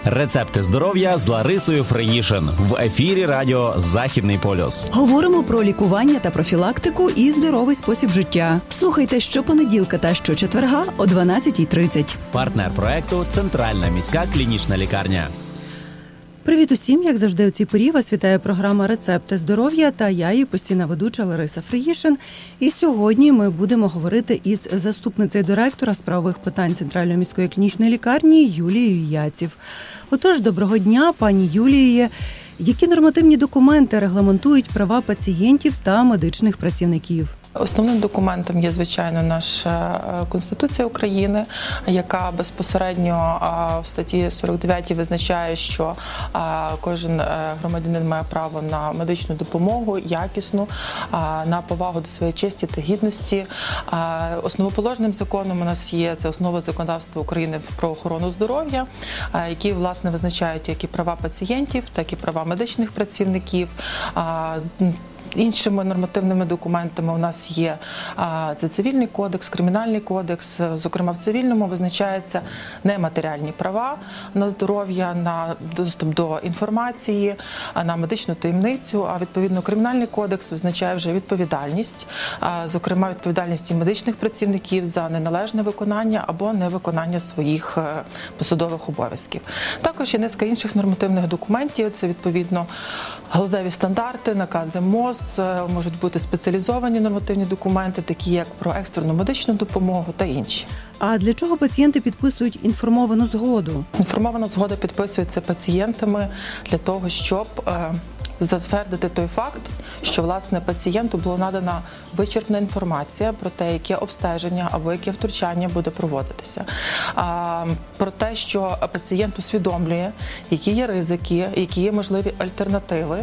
Рецепти здоров'я з Ларисою Фриїшин в ефірі радіо «Західний полюс». Говоримо про лікування та профілактику і здоровий спосіб життя. Слухайте щопонеділка та щочетверга о 12:30. Партнер проекту – Центральна міська клінічна лікарня. Привіт усім! Як завжди у цій порі вас вітає програма «Рецепти здоров'я» та я, її постійна ведуча Лариса Фриїшин. І сьогодні ми будемо говорити із заступницею директора з правових питань Центральної міської клінічної лікарні Юлією Яців. Отож, доброго дня, пані Юліє. Які нормативні документи регламентують права пацієнтів та медичних працівників? Основним документом є, звичайно, наша Конституція України, яка безпосередньо в статті 49 визначає, що кожен громадянин має право на медичну допомогу, якісну, на повагу до своєї честі та гідності. Основоположним законом у нас є це основа законодавства України про охорону здоров'я, які, власне, визначають як і права пацієнтів, так і права медичних працівників. Іншими нормативними документами у нас є це Цивільний кодекс, Кримінальний кодекс. Зокрема, в цивільному визначаються нематеріальні права на здоров'я, на доступ до інформації, на медичну таємницю. А відповідно Кримінальний кодекс визначає вже відповідальність, зокрема відповідальність медичних працівників за неналежне виконання або невиконання своїх посадових обов'язків. Також є низка інших нормативних документів. Це відповідно галузеві стандарти, накази МОЗ, можуть бути спеціалізовані нормативні документи, такі як про екстрену медичну допомогу та інші. А для чого пацієнти підписують інформовану згоду? Інформована згода підписується пацієнтами для того, щоб затвердити той факт, що, власне, пацієнту була надана вичерпна інформація про те, яке обстеження або яке втручання буде проводитися. Про те, що пацієнт усвідомлює, які є ризики, які є можливі альтернативи.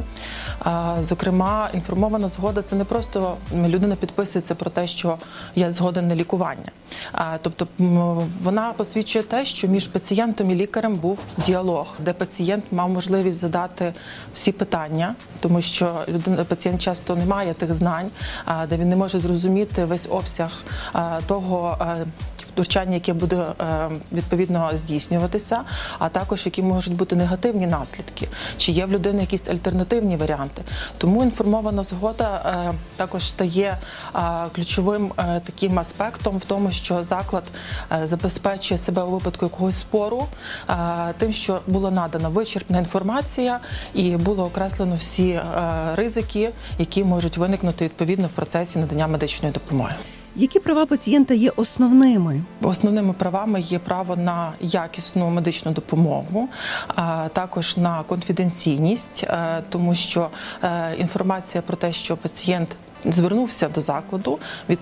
Зокрема, інформована згода – це не просто людина підписується про те, що я згоден на лікування. Тобто вона посвідчує те, що між пацієнтом і лікарем був діалог, де пацієнт мав можливість задати всі питання, тому що пацієнт часто не має тих знань, де він не може зрозуміти весь обсяг того втручання, яке буде відповідно здійснюватися, а також які можуть бути негативні наслідки, чи є в людини якісь альтернативні варіанти. Тому інформована згода також стає ключовим таким аспектом в тому, що заклад забезпечує себе у випадку якогось спору тим, що була надана вичерпна інформація і було окреслено всі ризики, які можуть виникнути відповідно в процесі надання медичної допомоги. Які права пацієнта є основними? Основними правами є право на якісну медичну допомогу, також на конфіденційність, тому що інформація про те, що пацієнт звернувся до закладу,